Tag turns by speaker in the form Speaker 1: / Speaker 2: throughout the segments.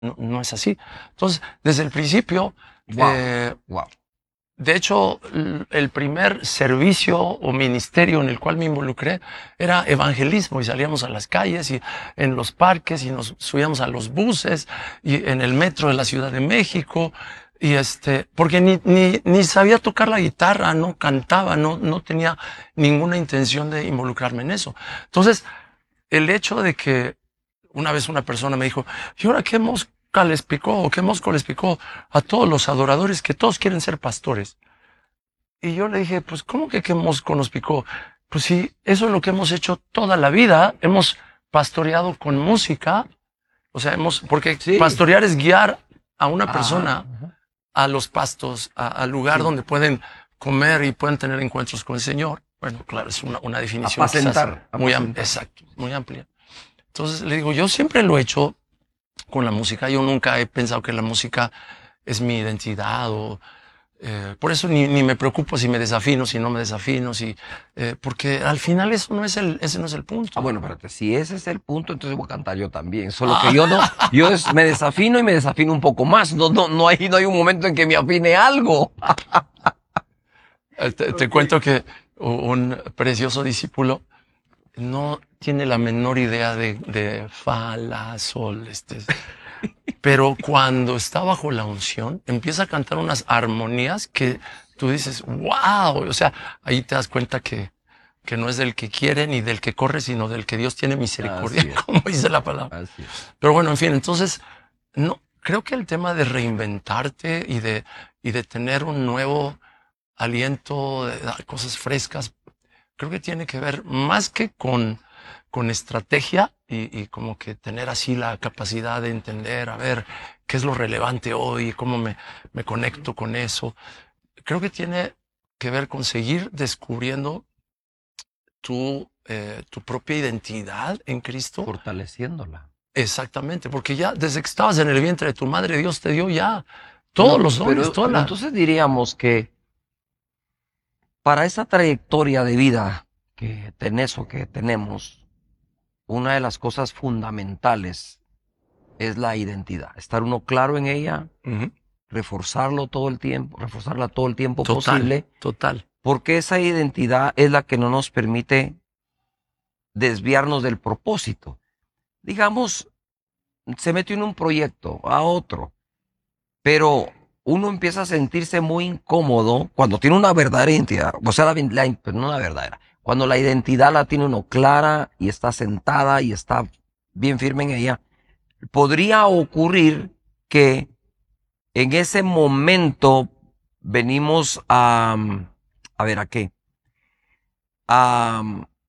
Speaker 1: no es así. Entonces, desde el principio,
Speaker 2: Wow, wow.
Speaker 1: de hecho, el primer servicio o ministerio en el cual me involucré era evangelismo y salíamos a las calles y en los parques y nos subíamos a los buses y en el metro de la Ciudad de México y porque ni sabía tocar la guitarra, no cantaba, no tenía ninguna intención de involucrarme en eso. Entonces, el hecho de que una vez una persona me dijo, ¿y ahora qué mosca les picó o qué mosco les picó a todos los adoradores que todos quieren ser pastores? Y yo le dije, pues, ¿cómo que qué mosco nos picó? Pues sí, eso es lo que hemos hecho toda la vida. Hemos pastoreado con música. O sea, porque
Speaker 2: Sí.
Speaker 1: pastorear es guiar a una
Speaker 2: Ajá,
Speaker 1: persona
Speaker 2: ajá.
Speaker 1: a los pastos, al lugar
Speaker 2: Sí.
Speaker 1: donde pueden comer y pueden tener encuentros con el Señor. Bueno, claro, es una definición quizás
Speaker 2: Apacentar,
Speaker 1: muy,
Speaker 2: apacentar.
Speaker 1: exacto, muy amplia. Entonces le digo, yo siempre lo he hecho con la música. Yo nunca he pensado que la música es mi identidad por eso ni me preocupo si me desafino, si no me desafino, porque al final ese no es el
Speaker 2: Ah,
Speaker 1: punto.
Speaker 2: bueno, espérate, si ese es el punto, entonces voy a cantar yo también. Solo que
Speaker 1: Ah,
Speaker 2: yo no, me desafino y me desafino un poco más. No hay un momento en que me afine algo.
Speaker 1: te
Speaker 2: Ok.
Speaker 1: cuento que un precioso discípulo no tiene la menor idea de fa, la, sol, pero cuando está bajo la unción, empieza a cantar unas armonías que tú dices, wow, o sea, ahí te das cuenta que no es del que quiere ni del que corre, sino del que Dios tiene misericordia,
Speaker 2: Así es,
Speaker 1: como dice la palabra.
Speaker 2: así es.
Speaker 1: Pero bueno, en fin, entonces, no, creo que el tema de reinventarte y de tener un nuevo aliento, de dar cosas frescas, creo que tiene que ver más que con estrategia y como que tener así la capacidad de entender, a ver, qué es lo relevante hoy, cómo me conecto con eso. Creo que tiene que ver con seguir descubriendo tu propia identidad en Cristo.
Speaker 2: Fortaleciéndola.
Speaker 1: Exactamente, porque ya desde que estabas en el vientre de tu madre, Dios te dio ya todos
Speaker 2: Bueno,
Speaker 1: los dones,
Speaker 2: pero entonces diríamos que para esa trayectoria de vida que tenés o que tenemos, una de las cosas fundamentales es la identidad. Estar uno claro en ella,
Speaker 1: Ujú.
Speaker 2: reforzarlo todo el tiempo, reforzarla todo el tiempo
Speaker 1: Total,
Speaker 2: posible,
Speaker 1: total.
Speaker 2: porque esa identidad es la que no nos permite desviarnos del propósito. Digamos, se metió en un proyecto, a otro, pero uno empieza a sentirse muy incómodo cuando tiene una verdadera identidad, o sea, pero no una verdadera, cuando la identidad la tiene uno clara y está sentada y está bien firme en ella, podría ocurrir que en ese momento venimos a ver, ¿a qué? A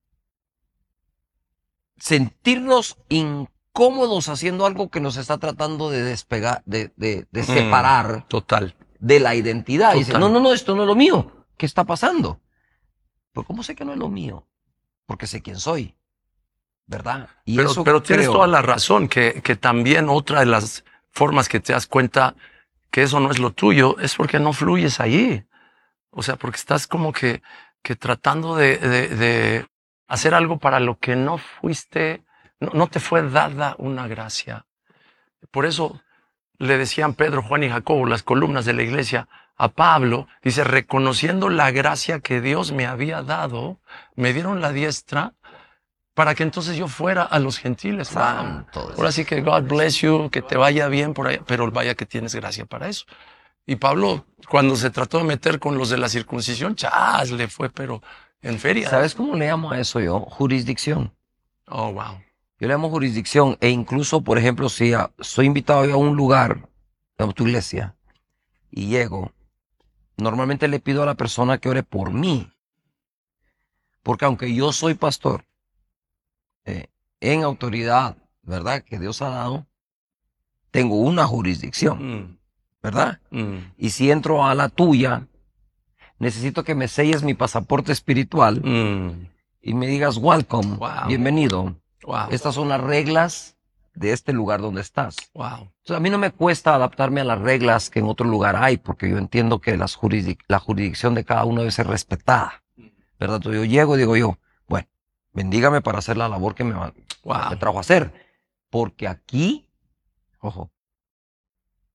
Speaker 2: sentirnos incómodos haciendo algo que nos está tratando de despegar, de separar
Speaker 1: Total,
Speaker 2: de la identidad. Y dice, no,
Speaker 1: total.
Speaker 2: no, no, esto no es lo mío. ¿Qué está pasando? Pero ¿cómo sé que no es lo mío? Porque sé quién soy, ¿verdad? Y eso
Speaker 1: Pero tienes toda
Speaker 2: creo.
Speaker 1: la razón, que también otra de las formas que te das cuenta que eso no es lo tuyo es porque no fluyes allí. O sea, porque estás como que tratando de hacer algo para lo que no fuiste, no te fue dada una gracia. Por eso le decían Pedro, Juan y Jacobo, las columnas de la iglesia, a Pablo, dice, reconociendo la gracia que Dios me había dado, me dieron la diestra para que entonces yo fuera a los gentiles. Wow.
Speaker 2: Santo
Speaker 1: Ahora sí
Speaker 2: Dios.
Speaker 1: que God bless you, que te vaya bien por ahí, pero vaya que tienes gracia para eso. Y Pablo, cuando se trató de meter con los de la circuncisión, chas, le fue, pero en feria, ¿eh?
Speaker 2: ¿Sabes cómo le llamo a eso yo? Jurisdicción.
Speaker 1: Oh, wow.
Speaker 2: Yo le llamo jurisdicción e incluso, por ejemplo, si soy invitado a un lugar, a tu iglesia, y llego, normalmente le pido a la persona que ore por mí, porque aunque yo soy pastor, eh, en autoridad, ¿verdad? Que Dios ha dado, tengo una jurisdicción,
Speaker 1: Mm,
Speaker 2: ¿verdad?
Speaker 1: mm,
Speaker 2: Y si entro a la tuya, necesito que me selles mi pasaporte espiritual
Speaker 1: mm.
Speaker 2: y me digas, welcome,
Speaker 1: Wow,
Speaker 2: bienvenido.
Speaker 1: wow,
Speaker 2: Estas son las reglas de este lugar donde estás.
Speaker 1: wow.
Speaker 2: Entonces, a mí no me cuesta adaptarme a las reglas que en otro lugar hay, porque yo entiendo que la jurisdicción de cada uno debe ser respetada, ¿verdad? Entonces yo llego y digo yo, bueno, bendígame para hacer la labor que me
Speaker 1: Wow.
Speaker 2: trajo a hacer, porque aquí, ojo,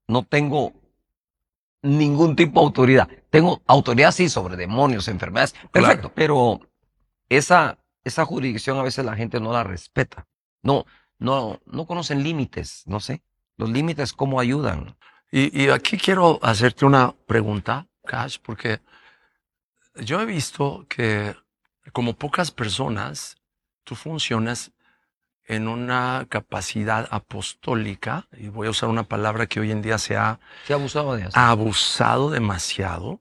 Speaker 2: no tengo ningún tipo de autoridad. Tengo autoridad sí sobre demonios, enfermedades, perfecto, pero esa jurisdicción a veces la gente no la respeta. No conocen límites, no sé. Los límites cómo ayudan.
Speaker 1: Y aquí quiero hacerte una pregunta, Cash, porque yo he visto que como pocas personas, tú funcionas en una capacidad apostólica, y voy a usar una palabra que hoy en día se ha
Speaker 2: Se ha abusado de eso.
Speaker 1: abusado demasiado,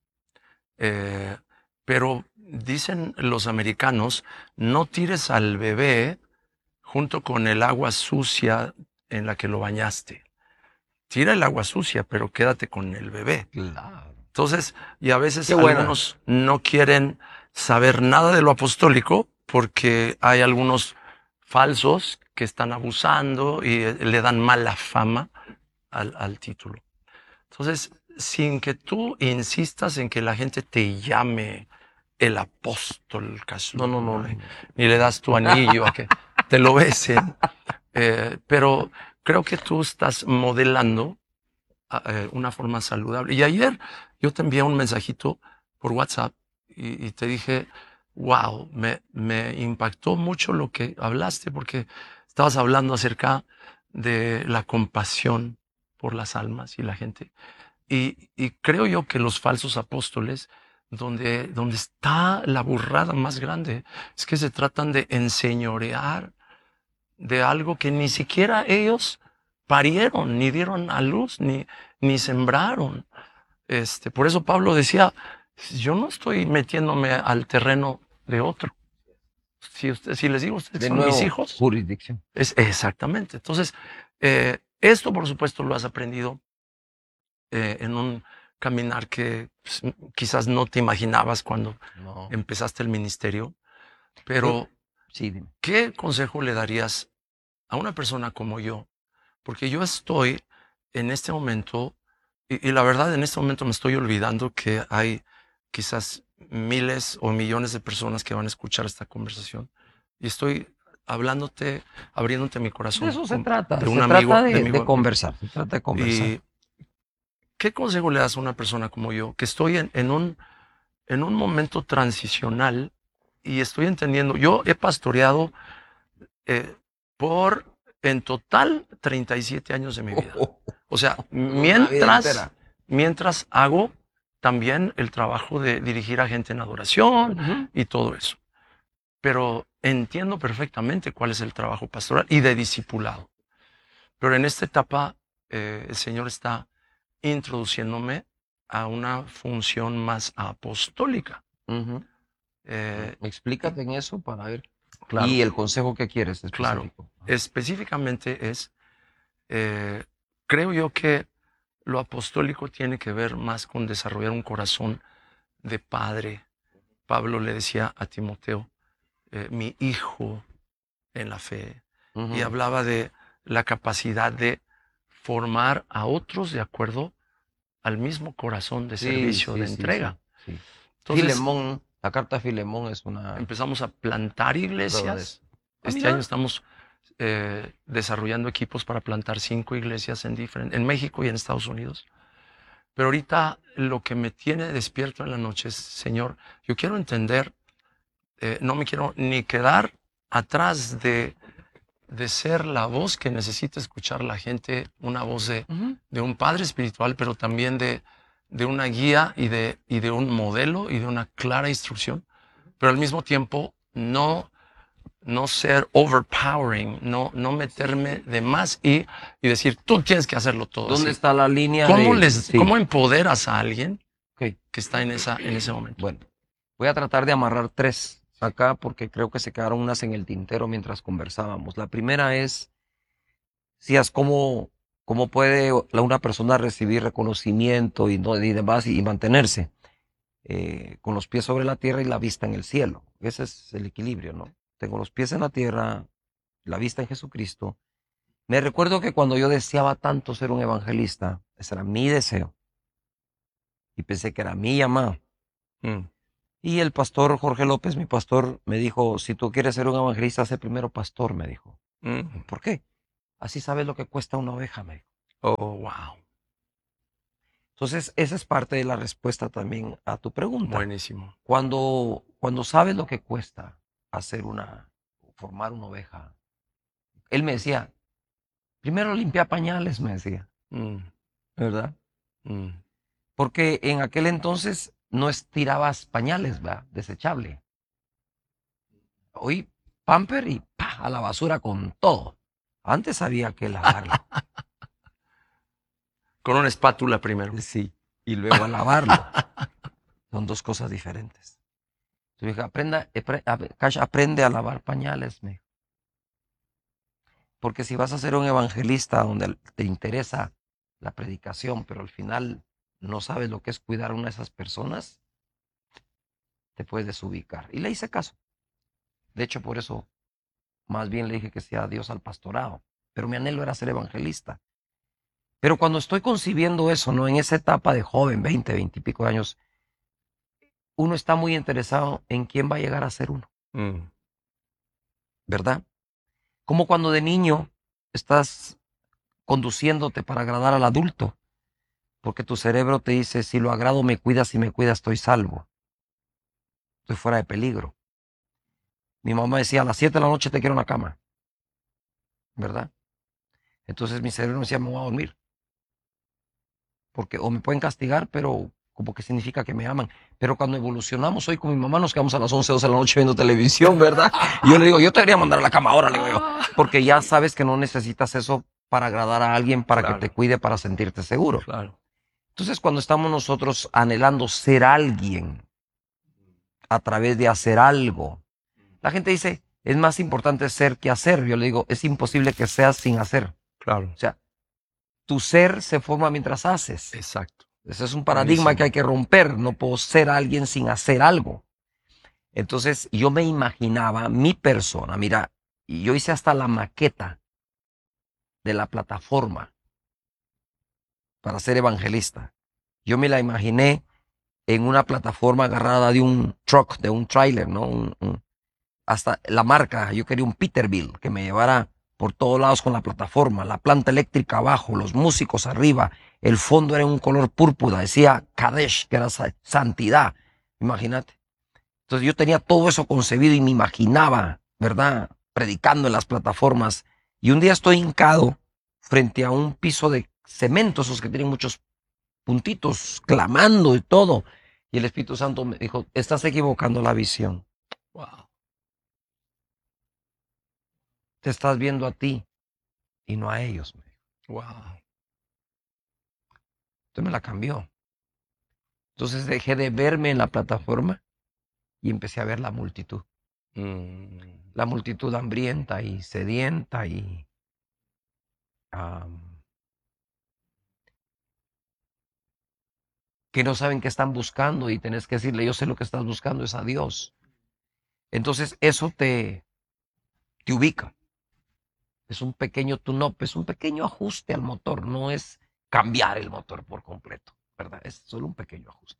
Speaker 1: pero dicen los americanos, no tires al bebé junto con el agua sucia en la que lo bañaste. Tira el agua sucia, pero quédate con el bebé.
Speaker 2: Claro.
Speaker 1: Entonces, y a veces
Speaker 2: Qué buena.
Speaker 1: algunos no quieren saber nada de lo apostólico porque hay algunos falsos que están abusando y le dan mala fama al título. Entonces, sin que tú insistas en que la gente te llame el apóstol,
Speaker 2: No.
Speaker 1: ni le das tu anillo a que te lo besen, pero creo que tú estás modelando una forma saludable. Y ayer yo te envié un mensajito por WhatsApp y te dije, wow, me impactó mucho lo que hablaste porque estabas hablando acerca de la compasión por las almas y la gente. Y creo yo que los falsos apóstoles, donde está la burrada más grande, es que se tratan de enseñorear de algo que ni siquiera ellos parieron, ni dieron a luz, ni sembraron. Por eso Pablo decía, yo no estoy metiéndome al terreno de otro. Si les digo, ustedes
Speaker 2: De
Speaker 1: son
Speaker 2: nuevo,
Speaker 1: mis hijos.
Speaker 2: jurisdicción.
Speaker 1: Exactamente. Entonces, esto por supuesto lo has aprendido en un caminar que pues, quizás no te imaginabas cuando
Speaker 2: No.
Speaker 1: empezaste el ministerio. Pero,
Speaker 2: sí, dime.
Speaker 1: ¿qué consejo le darías a una persona como yo? Porque yo estoy en este momento, y la verdad en este momento me estoy olvidando que hay quizás miles o millones de personas que van a escuchar esta conversación. Y estoy hablándote, abriéndote mi corazón.
Speaker 2: De eso se trata.
Speaker 1: De un
Speaker 2: se
Speaker 1: amigo,
Speaker 2: trata
Speaker 1: de
Speaker 2: de conversar. Se trata de conversar.
Speaker 1: Y ¿qué consejo le das a una persona como yo? Que estoy en un momento transicional y estoy entendiendo. Yo he pastoreado por en total 37 años de mi vida. O sea, mientras hago también el trabajo de dirigir a gente en adoración y todo eso. Pero entiendo perfectamente cuál es el trabajo pastoral y de discipulado. Pero en esta etapa el Señor está introduciéndome a una función más apostólica.
Speaker 2: Explícate en eso para ver.
Speaker 1: Claro.
Speaker 2: Y el consejo que quieres específico.
Speaker 1: Claro. Específicamente es, creo yo que lo apostólico tiene que ver más con desarrollar un corazón de padre. Pablo le decía a Timoteo, mi hijo en la fe. Y hablaba de la capacidad de formar a otros de acuerdo al mismo corazón de servicio, de entrega.
Speaker 2: Sí.
Speaker 1: Entonces,
Speaker 2: Filemón, la carta a Filemón es una...
Speaker 1: Empezamos a plantar iglesias. Este año estamos desarrollando equipos para plantar 5 iglesias en México y en Estados Unidos. Pero ahorita lo que me tiene despierto en la noche es, Señor, yo quiero entender, no me quiero ni quedar atrás de ser la voz que necesita escuchar la gente, una voz de un padre espiritual, pero también de una guía y de un modelo y de una clara instrucción, pero al mismo tiempo no ser overpowering, no meterme de más y decir, tú tienes que hacerlo todo.
Speaker 2: ¿Dónde
Speaker 1: así.
Speaker 2: está la línea?
Speaker 1: ¿Cómo empoderas a alguien que está en ese momento?
Speaker 2: Bueno, voy a tratar de amarrar 3 acá porque creo que se quedaron unas en el tintero mientras conversábamos. La primera es, ¿cómo puede una persona recibir reconocimiento y demás y mantenerse con los pies sobre la tierra y la vista en el cielo? Ese es el equilibrio, ¿no? Tengo los pies en la tierra, la vista en Jesucristo. Me recuerdo que cuando yo deseaba tanto ser un evangelista, ese era mi deseo. Y pensé que era mi llamado. Y el pastor Jorge López, mi pastor, me dijo, si tú quieres ser un evangelista, sé primero pastor, me dijo. ¿Por qué? Así sabes lo que cuesta una oveja, me dijo.
Speaker 1: Oh, wow.
Speaker 2: Entonces, esa es parte de la respuesta también a tu pregunta.
Speaker 1: Buenísimo.
Speaker 2: Cuando sabes lo que cuesta formar una oveja, él me decía, primero limpia pañales, me decía,
Speaker 1: Mm,
Speaker 2: ¿verdad?
Speaker 1: mm.
Speaker 2: Porque en aquel entonces no estirabas pañales, ¿verdad? Desechable. Hoy, pamper y ¡pa! A la basura con todo. Antes había que lavarlo.
Speaker 1: Con una espátula primero.
Speaker 2: Sí. Y luego a lavarlo. Son dos cosas diferentes. Entonces dije, Cash, aprende a lavar pañales, me dijo. Porque si vas a ser un evangelista donde te interesa la predicación, pero al final no sabes lo que es cuidar a una de esas personas, te puedes desubicar. Y le hice caso. De hecho, por eso más bien le dije que sea Dios al pastorado. Pero mi anhelo era ser evangelista. Pero cuando estoy concibiendo eso, ¿no? En esa etapa de joven, 20 y pico de años, uno está muy interesado en quién va a llegar a ser uno,
Speaker 1: Mm,
Speaker 2: ¿verdad? Como cuando de niño estás conduciéndote para agradar al adulto, porque tu cerebro te dice, si lo agrado me cuidas, si me cuidas estoy salvo, estoy fuera de peligro. Mi mamá decía, a las 7 de la noche te quiero en la cama, ¿verdad? Entonces mi cerebro me decía, me voy a dormir, porque o me pueden castigar, pero como que significa que me aman. Pero cuando evolucionamos hoy con mi mamá nos quedamos a las 11, 12 de la noche viendo televisión, ¿verdad? Y yo le digo, yo te debería mandar a la cama ahora, le digo yo, porque ya sabes que no necesitas eso para agradar a alguien, para que te
Speaker 1: claro,
Speaker 2: cuide, para sentirte seguro.
Speaker 1: claro.
Speaker 2: Entonces, cuando estamos nosotros anhelando ser alguien a través de hacer algo, la gente dice, es más importante ser que hacer. Yo le digo, es imposible que seas sin hacer.
Speaker 1: Claro.
Speaker 2: O sea, tu ser se forma mientras haces.
Speaker 1: Exacto.
Speaker 2: Ese es un paradigma
Speaker 1: Buenísimo.
Speaker 2: que hay que romper. No puedo ser alguien sin hacer algo. Entonces, yo me imaginaba mi persona. Mira, y yo hice hasta la maqueta de la plataforma para ser evangelista. Yo me la imaginé en una plataforma agarrada de un truck, de un trailer, ¿no? Hasta la marca, yo quería un Peterbilt que me llevara por todos lados con la plataforma, la planta eléctrica abajo, los músicos arriba, el fondo era un color púrpura, decía Kadesh, que era santidad, imagínate. Entonces yo tenía todo eso concebido y me imaginaba, ¿verdad? Predicando en las plataformas. Y un día estoy hincado frente a un piso de cemento, esos que tienen muchos puntitos, clamando y todo. Y el Espíritu Santo me dijo, estás equivocando la visión.
Speaker 1: Wow.
Speaker 2: Te estás viendo a ti y no a ellos.
Speaker 1: Wow.
Speaker 2: Entonces me la cambió. Entonces dejé de verme en la plataforma y empecé a ver la multitud.
Speaker 1: Mm,
Speaker 2: La multitud hambrienta y sedienta y que no saben qué están buscando y tenés que decirle, yo sé lo que estás buscando, es a Dios. Entonces eso te ubica. Es un pequeño tune-up, es un pequeño ajuste al motor, no es cambiar el motor por completo, ¿verdad? Es solo un pequeño ajuste.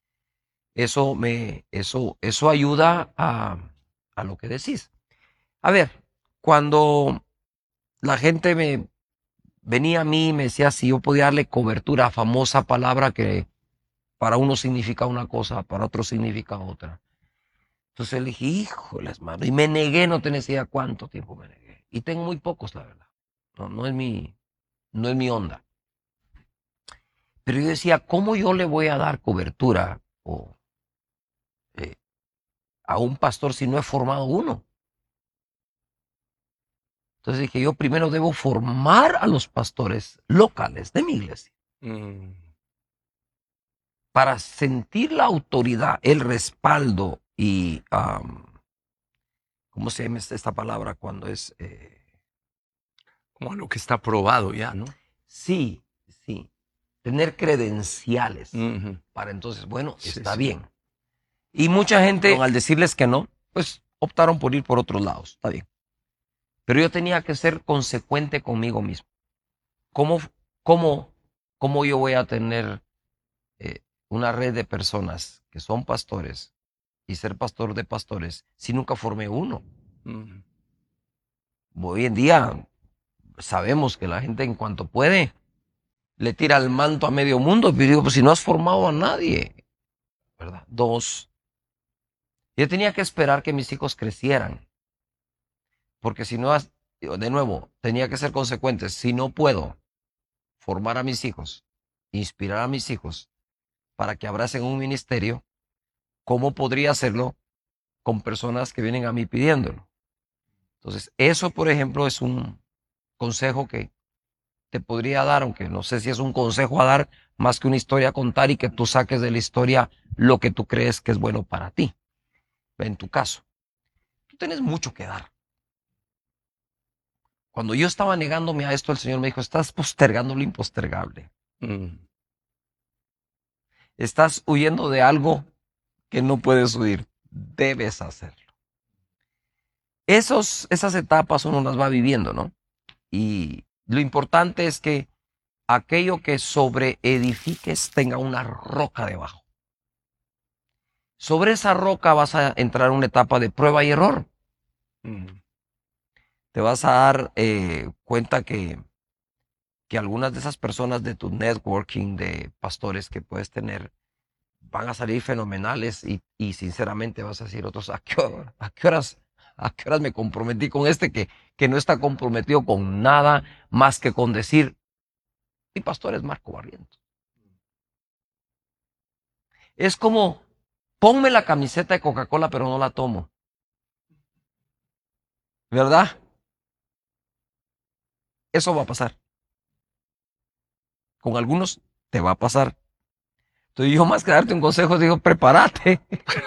Speaker 2: Eso ayuda a lo que decís. A ver, cuando la gente venía a mí y me decía si yo podía darle cobertura a famosa palabra que para uno significa una cosa, para otro significa otra. Entonces le dije, híjoles, mano, y me negué, no tenés idea cuánto tiempo me negué. Y tengo muy pocos, la verdad. No es mi onda. Pero yo decía, ¿cómo yo le voy a dar cobertura eh, a un pastor si no he formado uno? Entonces dije, yo primero debo formar a los pastores locales de mi iglesia
Speaker 1: mm,
Speaker 2: para sentir la autoridad, el respaldo y, ¿cómo se llama esta palabra cuando es?
Speaker 1: como algo que está probado ya, ¿no?
Speaker 2: Sí, sí, tener credenciales
Speaker 1: Ujú.
Speaker 2: para entonces, bueno,
Speaker 1: Sí,
Speaker 2: está
Speaker 1: sí.
Speaker 2: bien. Y mucha gente, al decirles que no, pues optaron por ir por otros lados, está bien. Pero yo tenía que ser consecuente conmigo mismo. ¿Cómo, cómo, cómo yo voy a tener una red de personas que son pastores y ser pastor de pastores si nunca formé uno?
Speaker 1: Mm,
Speaker 2: Hoy en día sabemos que la gente en cuanto puede le tira el manto a medio mundo. Y digo, pues si no has formado a nadie, ¿verdad? 2, yo tenía que esperar que mis hijos crecieran. Porque si no, de nuevo, tenía que ser consecuente. Si no puedo formar a mis hijos, inspirar a mis hijos para que abracen un ministerio, ¿cómo podría hacerlo con personas que vienen a mí pidiéndolo? Entonces, eso, por ejemplo, es un consejo que te podría dar, aunque no sé si es un consejo a dar más que una historia a contar y que tú saques de la historia lo que tú crees que es bueno para ti. En tu caso, tú tienes mucho que dar. Cuando yo estaba negándome a esto, el Señor me dijo, estás postergando lo impostergable. Estás huyendo de algo que no puedes huir. Debes hacerlo. Esas etapas uno las va viviendo, ¿no? Y lo importante es que aquello que sobreedifiques tenga una roca debajo. Sobre esa roca vas a entrar en una etapa de prueba y error. Te vas a dar cuenta que algunas de esas personas de tu networking de pastores que puedes tener van a salir fenomenales y sinceramente vas a decir otros, ¿a qué horas me comprometí con este que no está comprometido con nada más que con decir, mi pastor es Marco Barrientos? Es como, ponme la camiseta de Coca-Cola pero no la tomo. ¿Verdad? Eso va a pasar. Con algunos te va a pasar. Entonces yo más que darte un consejo digo, prepárate.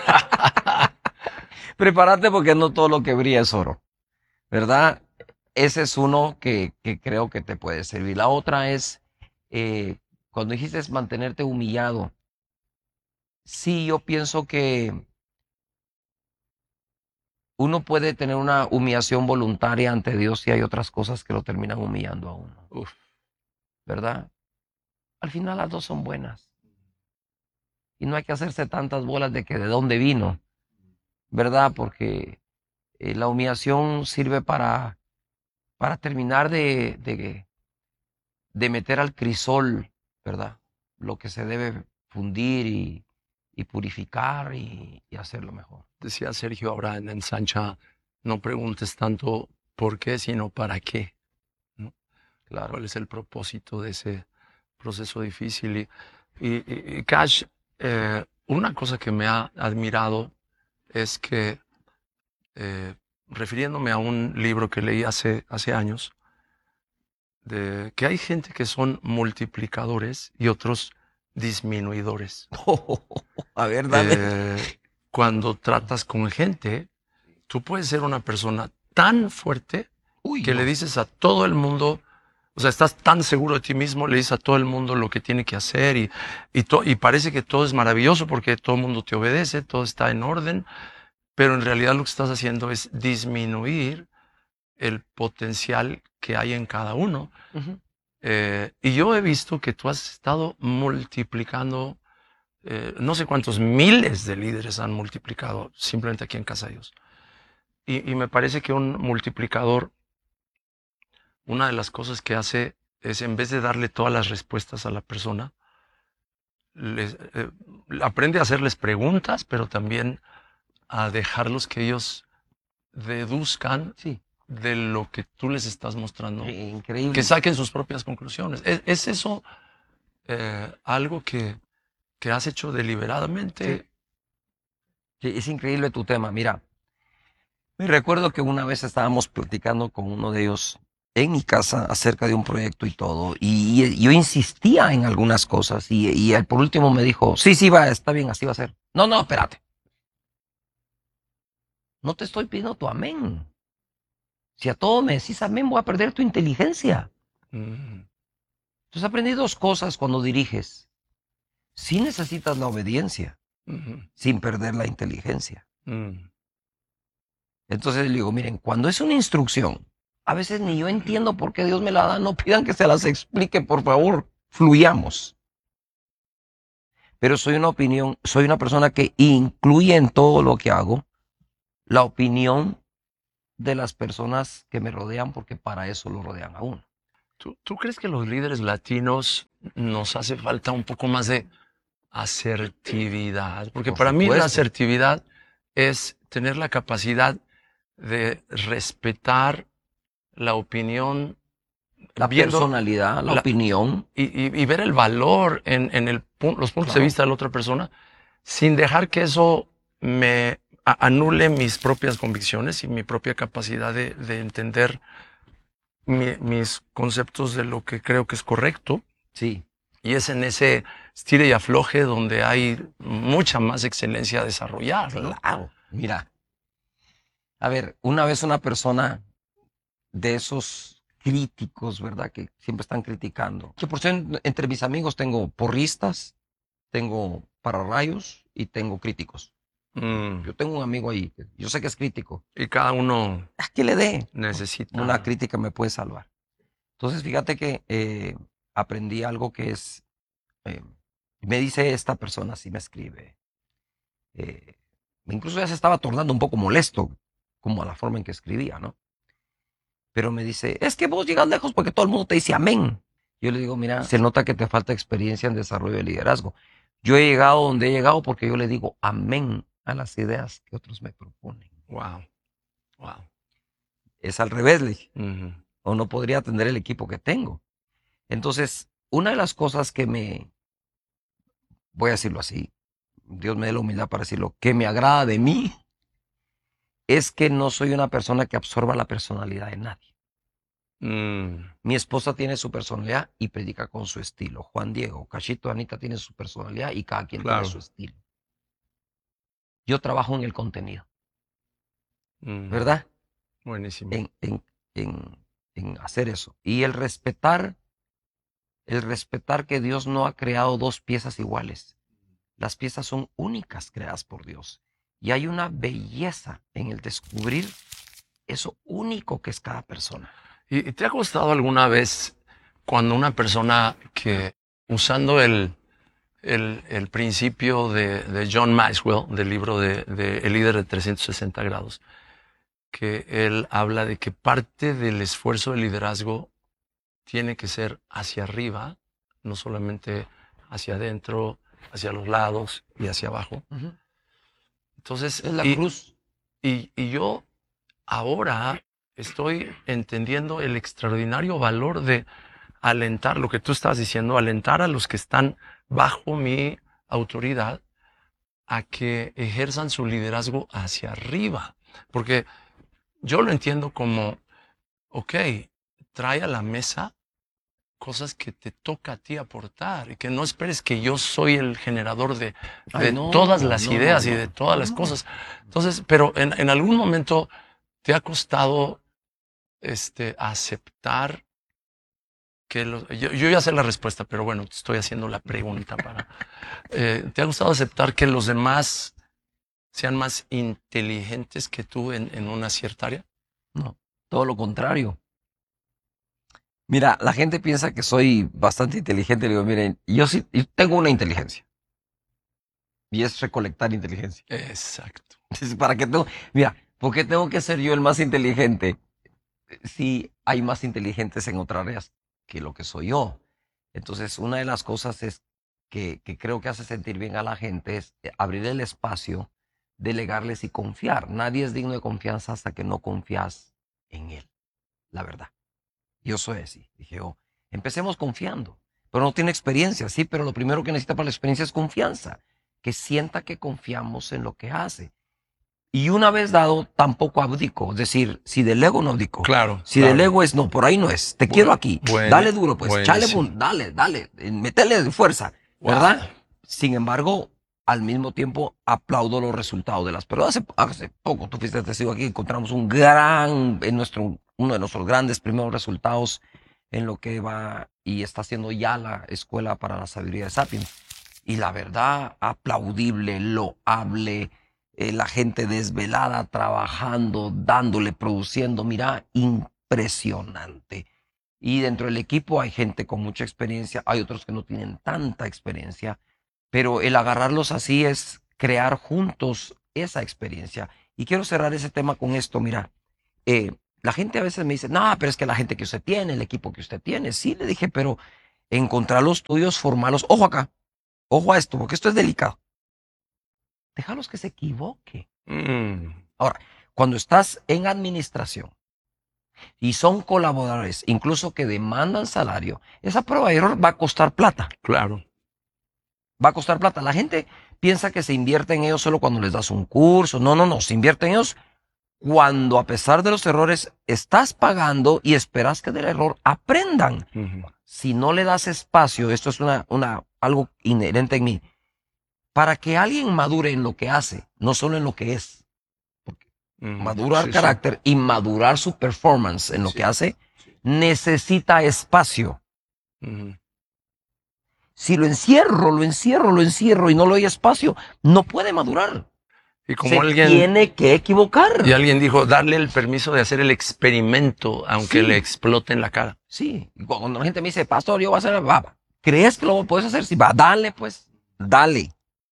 Speaker 2: Prepárate porque no todo lo que brilla es oro. ¿Verdad? Ese es uno que creo que te puede servir. La otra es, cuando dijiste es mantenerte humillado. Sí, yo pienso que uno puede tener una humillación voluntaria ante Dios y hay otras cosas que lo terminan humillando a uno.
Speaker 1: Uf.
Speaker 2: ¿Verdad? Al final las dos son buenas. Y no hay que hacerse tantas bolas de que de dónde vino. ¿Verdad? Porque la humillación sirve para terminar de meter al crisol, ¿verdad? Lo que se debe fundir y purificar y hacerlo mejor.
Speaker 1: Decía Sergio ahora en Ensancha, no preguntes tanto por qué, sino para qué, ¿no?
Speaker 2: Claro.
Speaker 1: ¿Cuál es el propósito de ese proceso difícil? Y Cash, una cosa que me ha admirado es que, refiriéndome a un libro que leí hace años, de que hay gente que son multiplicadores y otros disminuidores.
Speaker 2: A ver, dale.
Speaker 1: Cuando tratas con gente, tú puedes ser una persona tan fuerte que le dices a todo el mundo, o sea, estás tan seguro de ti mismo, le dices a todo el mundo lo que tiene que hacer y parece que todo es maravilloso porque todo el mundo te obedece, todo está en orden, pero en realidad lo que estás haciendo es disminuir el potencial que hay en cada uno.
Speaker 2: Ujú.
Speaker 1: Y yo he visto que tú has estado multiplicando, no sé cuántos miles de líderes han multiplicado simplemente aquí en Casa de Dios. Y me parece que un multiplicador, una de las cosas que hace es, en vez de darle todas las respuestas a la persona, aprende a hacerles preguntas, pero también a dejarlos que ellos deduzcan
Speaker 2: Sí.
Speaker 1: de lo que tú les estás mostrando.
Speaker 2: Increíble.
Speaker 1: Que saquen sus propias conclusiones. ¿Es eso algo que has hecho deliberadamente?
Speaker 2: Sí, es increíble tu tema. Mira, me recuerdo que una vez estábamos platicando con uno de ellos en mi casa acerca de un proyecto y todo, y yo insistía en algunas cosas, y él por último me dijo, sí, va, está bien, así va a ser. No, espérate. No te estoy pidiendo tu amén. Si a todo me decís amén, voy a perder tu inteligencia. Entonces aprendí dos cosas cuando diriges. Sí necesitas la obediencia, sin perder la inteligencia. Entonces le digo, miren, cuando es una instrucción, a veces ni yo entiendo por qué Dios me la da, no pidan que se las explique, por favor, fluyamos. Pero soy una persona que incluye en todo lo que hago la opinión de las personas que me rodean, porque para eso lo rodean a uno.
Speaker 1: ¿Tú crees que los líderes latinos nos hace falta un poco más de asertividad, porque
Speaker 2: Por
Speaker 1: para mí la
Speaker 2: supuesto.
Speaker 1: asertividad es tener la capacidad de respetar la opinión,
Speaker 2: La
Speaker 1: viendo
Speaker 2: personalidad, la
Speaker 1: la-
Speaker 2: opinión.
Speaker 1: y ver el valor en los puntos de
Speaker 2: Claro.
Speaker 1: vista de la otra persona, sin dejar que eso me anule mis propias convicciones y mi propia capacidad de entender mis conceptos de lo que creo que es correcto.
Speaker 2: Sí,
Speaker 1: Y es en ese estire y afloje donde hay mucha más excelencia a desarrollar, ¿no?
Speaker 2: claro. Mira, a ver, una vez una persona de esos críticos, ¿verdad? Que siempre están criticando. Que por cierto, entre mis amigos tengo porristas, tengo pararrayos y tengo críticos. Yo tengo un amigo ahí, yo sé que es crítico.
Speaker 1: Y cada uno
Speaker 2: ¿A qué le dé?
Speaker 1: necesita.
Speaker 2: Una crítica me puede salvar. Entonces, fíjate que aprendí algo que es, eh, me dice esta persona, así me escribe. Incluso ya se estaba tornando un poco molesto, como a la forma en que escribía, ¿no? Pero me dice, es que vos llegas lejos porque todo el mundo te dice amén. Yo le digo, mira, se nota que te falta experiencia en desarrollo de liderazgo. Yo he llegado donde he llegado porque yo le digo amén a las ideas que otros me proponen.
Speaker 1: Wow, wow.
Speaker 2: Es al revés, le dije,
Speaker 1: Ujú.
Speaker 2: o no podría atender el equipo que tengo. Entonces, una de las cosas que voy a decirlo así, Dios me dé la humildad para decirlo, que me agrada de mí es que no soy una persona que absorba la personalidad de nadie. Mi esposa tiene su personalidad y predica con su estilo. Juan Diego, Cachito, Anita tiene su personalidad y cada quien
Speaker 1: Claro.
Speaker 2: tiene su estilo. Yo trabajo en el contenido, ¿verdad?
Speaker 1: Buenísimo.
Speaker 2: En hacer eso. Y el respetar que Dios no ha creado dos piezas iguales. Las piezas son únicas creadas por Dios. Y hay una belleza en el descubrir eso único que es cada persona.
Speaker 1: ¿Y te ha costado alguna vez cuando una persona que, usando el principio de John Maxwell, del libro de El líder de 360 grados, que él habla de que parte del esfuerzo de liderazgo tiene que ser hacia arriba, no solamente hacia adentro, hacia los lados y hacia abajo? Entonces,
Speaker 2: Es la cruz.
Speaker 1: y yo ahora estoy entendiendo el extraordinario valor de alentar, lo que tú estás diciendo, alentar a los que están bajo mi autoridad a que ejerzan su liderazgo hacia arriba. Porque yo lo entiendo como, ok, trae a la mesa cosas que te toca a ti aportar y que no esperes que yo soy el generador de
Speaker 2: No,
Speaker 1: todas las
Speaker 2: no,
Speaker 1: ideas
Speaker 2: no,
Speaker 1: y
Speaker 2: no.
Speaker 1: de todas las
Speaker 2: No.
Speaker 1: cosas. Entonces, pero en algún momento te ha costado aceptar que yo ya sé la respuesta, pero bueno, te estoy haciendo la pregunta para. ¿Te ha gustado aceptar que los demás sean más inteligentes que tú en una cierta área?
Speaker 2: No, todo lo contrario. Mira, la gente piensa que soy bastante inteligente. Le digo, miren, yo sí yo tengo una inteligencia. Y es recolectar inteligencia.
Speaker 1: Exacto.
Speaker 2: ¿Para qué tengo? Mira, ¿por qué tengo que ser yo el más inteligente si hay más inteligentes en otras áreas que lo que soy yo? Entonces, una de las cosas es que creo que hace sentir bien a la gente es abrir el espacio, delegarles y confiar. Nadie es digno de confianza hasta que no confías en él, la verdad. Yo soy así. Dije, oh, empecemos confiando. Pero no tiene experiencia, sí, pero lo primero que necesita para la experiencia es confianza. Que sienta que confiamos en lo que hace. Y una vez dado, tampoco abdico. Es decir, si delego, no abdico.
Speaker 1: Claro.
Speaker 2: Si delego es, no, por ahí no es. Te quiero aquí. Dale duro, pues. Chale, dale. Métele de fuerza. ¿Verdad? Wow. Sin embargo, al mismo tiempo, aplaudo los resultados de las personas. Hace poco, tú fuiste testigo aquí, encontramos uno de nuestros grandes primeros resultados en lo que va y está haciendo ya la Escuela para la Sabiduría de Sapiens. Y la verdad, aplaudible, loable, la gente desvelada, trabajando, dándole, produciendo, mira, impresionante. Y dentro del equipo hay gente con mucha experiencia, hay otros que no tienen tanta experiencia, pero el agarrarlos así es crear juntos esa experiencia. Y quiero cerrar ese tema con esto, mira, la gente a veces me dice, no, pero es que la gente que usted tiene, el equipo que usted tiene, sí, le dije, pero encontrar los tuyos, formarlos. Ojo acá, ojo a esto, porque esto es delicado. Déjalos que se equivoque. Ahora, cuando estás en administración y son colaboradores, incluso que demandan salario, esa prueba de error va a costar plata.
Speaker 1: Claro.
Speaker 2: Va a costar plata. La gente piensa que se invierte en ellos solo cuando les das un curso. No, no, no. Se invierte en ellos cuando, a pesar de los errores, estás pagando y esperas que del error aprendan. Si no le das espacio, esto es algo inherente en mí, para que alguien madure en lo que hace, no solo en lo que es. Madurar carácter y madurar su performance en lo que hace, necesita espacio. Si lo encierro y no le doy espacio, no puede madurar.
Speaker 1: Y como
Speaker 2: tiene que equivocar.
Speaker 1: Y alguien dijo, darle el permiso de hacer el experimento, aunque le explote en la cara.
Speaker 2: Sí, cuando la gente me dice, pastor, yo voy a hacer, ¿crees que lo puedes hacer? Sí, va, dale pues, dale.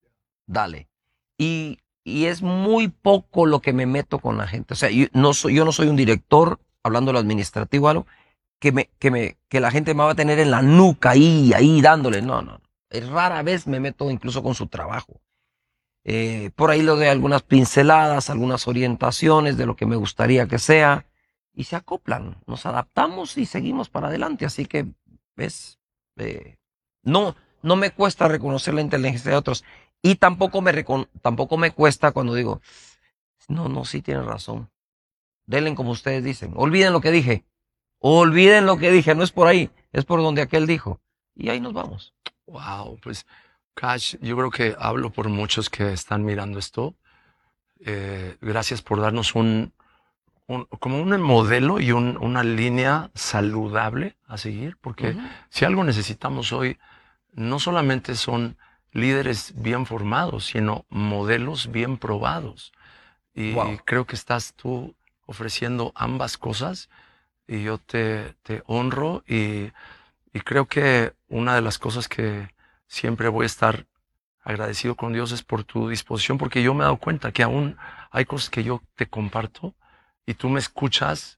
Speaker 2: Y es muy poco lo que me meto con la gente. O sea, yo no soy un director, hablando de lo administrativo, algo, que la gente me va a tener en la nuca ahí dándole. No. Rara vez me meto incluso con su trabajo. Por ahí le doy algunas pinceladas, algunas orientaciones de lo que me gustaría que sea, y se acoplan, nos adaptamos y seguimos para adelante. Así que, ¿ves? No me cuesta reconocer la inteligencia de otros, y tampoco me cuesta cuando digo, no, sí tienen razón. Denle como ustedes dicen. Olviden lo que dije, no es por ahí, es por donde aquel dijo. Y ahí nos vamos.
Speaker 1: Wow, pues, Cash, yo creo que hablo por muchos que están mirando esto. Gracias por darnos como un modelo y una línea saludable a seguir, porque si algo necesitamos hoy, no solamente son líderes bien formados, sino modelos bien probados. Y creo que estás tú ofreciendo ambas cosas, y yo te honro, y creo que una de las cosas que siempre voy a estar agradecido con Dios es por tu disposición, porque yo me he dado cuenta que aún hay cosas que yo te comparto y tú me escuchas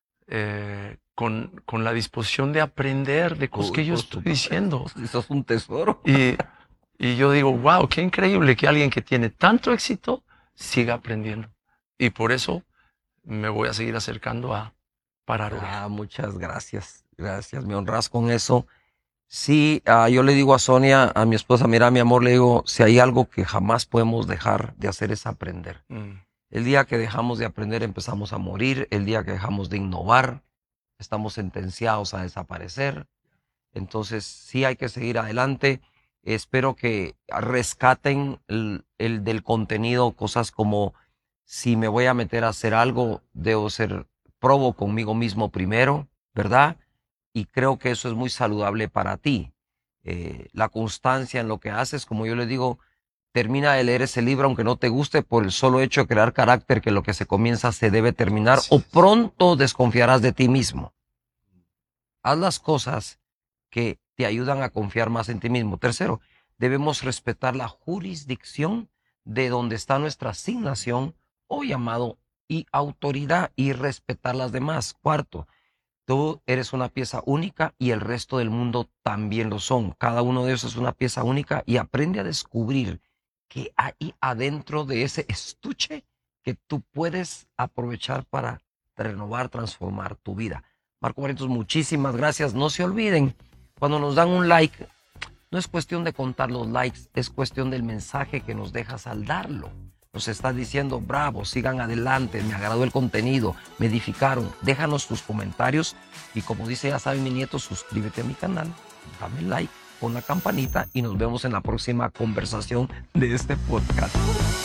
Speaker 1: con la disposición de aprender de cosas que yo estoy diciendo.
Speaker 2: Eso es un tesoro.
Speaker 1: Y yo digo, wow, qué increíble que alguien que tiene tanto éxito siga aprendiendo. Y por eso me voy a seguir acercando a Pararoya.
Speaker 2: Muchas gracias. Gracias, me honras con eso. Sí, yo le digo a Sonia, a mi esposa, mira, mi amor, le digo, si hay algo que jamás podemos dejar de hacer es aprender. El día que dejamos de aprender empezamos a morir. El día que dejamos de innovar, estamos sentenciados a desaparecer. Entonces, sí hay que seguir adelante. Espero que rescaten el del contenido, cosas como, si me voy a meter a hacer algo, debo ser probo conmigo mismo primero, ¿verdad? Y creo que eso es muy saludable para ti. La constancia en lo que haces, como yo le digo, termina de leer ese libro aunque no te guste, por el solo hecho de crear carácter, que lo que se comienza se debe terminar, o pronto desconfiarás de ti mismo. Haz las cosas que te ayudan a confiar más en ti mismo. Tercero, debemos respetar la jurisdicción de donde está nuestra asignación o llamado y autoridad, y respetar las demás. Cuarto, tú eres una pieza única y el resto del mundo también lo son. Cada uno de ellos es una pieza única, y aprende a descubrir qué hay adentro de ese estuche que tú puedes aprovechar para renovar, transformar tu vida. Marco Barrientos, muchísimas gracias. No se olviden, cuando nos dan un like, no es cuestión de contar los likes, es cuestión del mensaje que nos dejas al darlo. Nos estás diciendo, bravo, sigan adelante, me agradó el contenido, me edificaron. Déjanos tus comentarios, y como dice, ya saben, mi nieto, suscríbete a mi canal, dame like, pon la campanita, y nos vemos en la próxima conversación de este podcast.